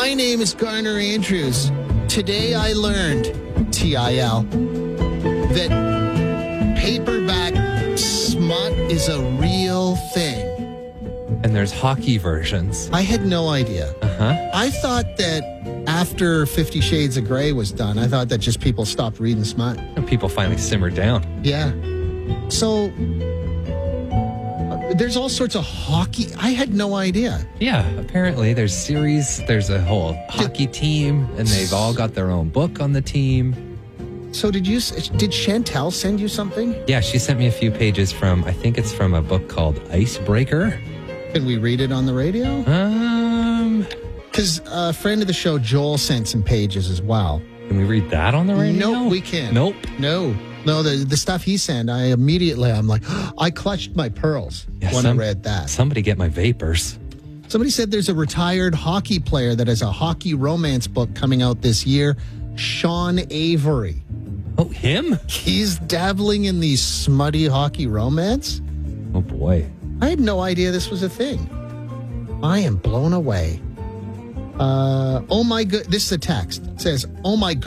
My name is Garner Andrews. Today I learned, TIL, that paperback smut is a real thing. And there's hockey versions. I had no idea. Uh-huh. I thought that after 50 Shades of Grey was done, I thought that just people stopped reading smut. And people finally simmered down. Yeah. So there's all sorts of hockey. I had no idea. Yeah, apparently there's series, there's a whole hockey team, and they've all got their own book on the team. So did Chantel send you something? Yeah, she sent me a few pages from, I think it's from a book called Icebreaker. Can we read it on the radio? Because a friend of the show, Joel, sent some pages as well. Can we read that on the radio? Nope, we can't. Nope. No, the stuff he sent, I'm like, I clutched my pearls when I read that. Somebody get my vapors. Somebody said there's a retired hockey player that has a hockey romance book coming out this year, Sean Avery. Oh, him? He's dabbling in the smutty hockey romance? Oh, boy. I had no idea this was a thing. I am blown away. Oh my good, this is a text. It says, oh my